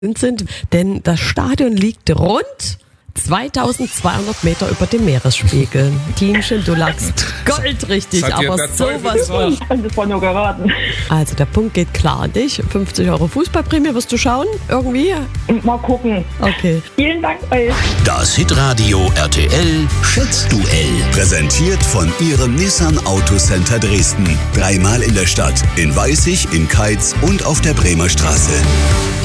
sind, denn das Stadion liegt rund 2200 Meter über dem Meeresspiegel. Tienchen, du lagst goldrichtig, aber sowas von. Das war nur geraten. Also der Punkt geht klar an dich. 50 € Fußballprämie, wirst du schauen? Irgendwie? Mal gucken. Okay. Vielen Dank euch. Das Hitradio RTL Schätzduell. Präsentiert von Ihrem Nissan Autocenter Dresden. 3-mal in der Stadt. In Weißig, in Keitz und auf der Bremer Straße.